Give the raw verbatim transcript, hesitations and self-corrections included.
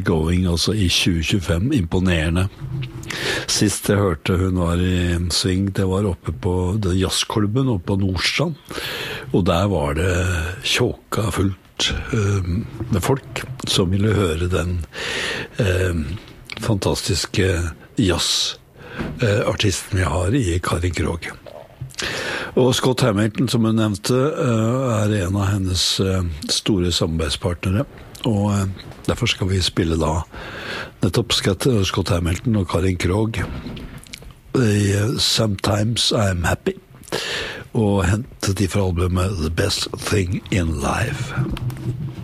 going, altså i tjue tjuefem, imponerende. Sist jeg hørte hun var i en sving, det var oppe på den jazzklubben oppe på Nordstrand, og der var det tjåka fullt uh, med folk som ville høre den uh, fantastiske jazzartisten vi har i Karin Krog. Og Scott Hamilton, som hun nevnte, uh, er en av hennes uh, store samarbeidspartnere, og uh, derfor skal vi spille da nettopp Scott Hamilton og Karin Krog i Sometimes I'm Happy, og hentet de fra albumet The Best Thing in Life.